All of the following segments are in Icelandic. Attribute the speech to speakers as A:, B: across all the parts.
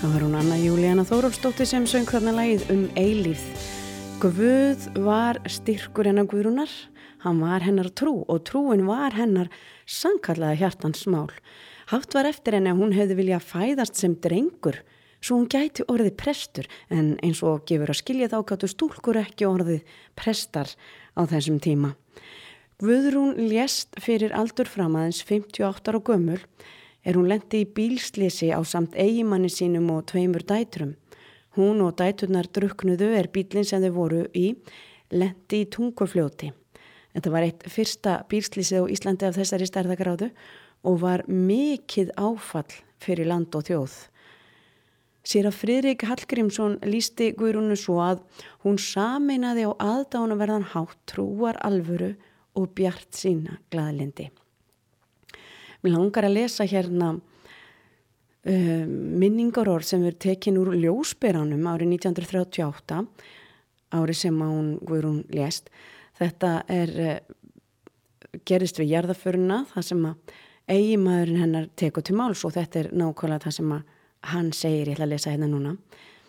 A: Það var hún Anna Júlíana Þórólfsdóttir sem söng þarna lagið eilífð. Guð var styrkur hennar Guðrúnar, hann var hennar trú og trúin var hennar sannkallaða hjartans mál. Haft var eftir henni að hún hefði viljað fæðast sem drengur, svo hún gæti orðið prestur, en eins og gefur að skilja þá gátu stúlkur ekki orðið prestar á þessum tíma. Guðrún lést fyrir aldur fram aðeins 58 ára gömul, hún lenti í bílslisi á samt eiginmanni sínum og 2 dætrum. Hún og dæturnar drukknuðu bíllinn sem þau voru í, lenti í Tungufljóti. Þetta var eitt fyrsta bílslísið á Íslandi af þessari stærðargráðu og var mikið áfall fyrir land og þjóð. Séra Friðrik Hallgrímsson lýsti Guðrúnu svo að hún sameinaði á aðdáunarverðan hátt trúar alvöru og bjartsýna glaðlyndi. Mér langar að lesa hérna minningarorð sem tekin úr ljósberanum árið 1938, árið sem hún Guðrún lést. Þetta gerist við jarðarförina, það sem eiginmaðurinn hennar tekur til máls og þetta nákvæmlega það sem hann segir, ég ætla að lesa hérna núna.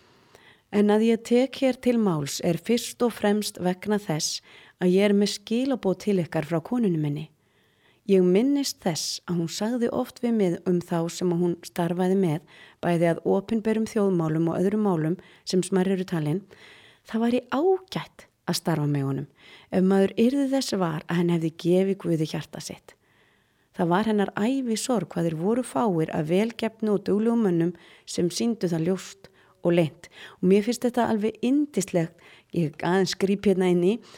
A: En að ég tek hér til máls fyrst og fremst vegna þess að ég með skilaboð til ykkar frá konunni minni. Ég minnist þess að hún sagði oft við mig þá sem hún starfaði með, bæði að opinberum þjóðmálum og öðrum málum sem smærri eru talin. Það væri ágætt að starfa með honum, ef maður yrði þess var að hann hefði gefið Guði hjarta sitt. Það var hennar ævi sorg hvað þeir voru fáir að velgefnu og duglegum mönnum sem sýndu það ljóst og leynt. Og mér finnst þetta alveg yndislegt, ég aðeins gríp hérna inn í,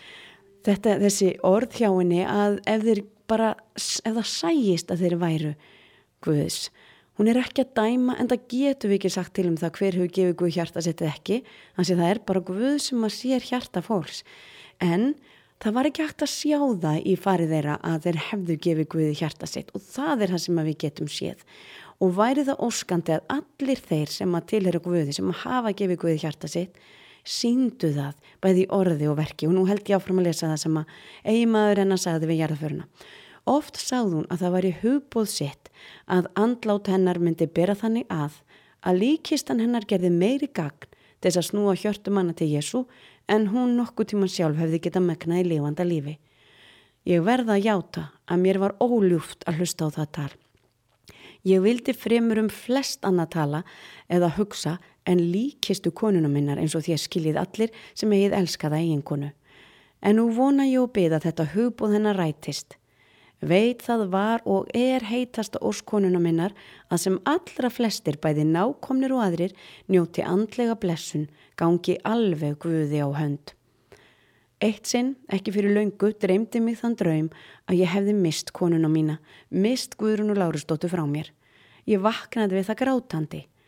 A: þessi orð hjá henni að ef það sæjist að þeir væru Guðs. Hún ekki að dæma, en það getum við ekki sagt til það hver hefur gefið Guð hjarta sitt eða ekki. Þannig að það bara Guð sem að sér hjarta fólks. En það var ekki hægt að sjá það í farið þeirra að þeir hefðu gefið Guði hjarta sitt og það það sem við getum séð. Og væri það óskandi að allir þeir sem að tilheyra Guði, sem að hafa gefið Guði hjarta sitt, sýndu það bæði í orði og verki. Og nú held ég áfram að lesa það sem að eiginmaður hennar sagði við jarðarförina. Oft sagði hún að það væri hugboð sitt að andlát hennar myndi bera þannig að líkkistan hennar gerði meiri gagn til að snúa hjörtum manna til Jesú en hún nokkuð tímann sjálf hefði getað megnað í lifanda lífi. Ég verða að játa að mér var óljúft að hlusta á það tal. Ég vildi fremur flest annað tala eða hugsa en líkkistu konuna minnar eins og þér skiljið allir sem eigið elskaða eiginkonu. En nú vona ég og bið að þetta hugboð hennar rætist. Veit það var og heitasta óskonuna minnar að sem allra flestir bæði nákomnir og aðrir njóti andlega blessun, gangi alveg Guði á hönd. Eitt sinn, ekki fyrir löngu, dreymdi mig þann draum að ég hefði mist konuna mína, mist Guðrúnu Lárusdóttur frá mér. Ég vaknaði við það grátandi.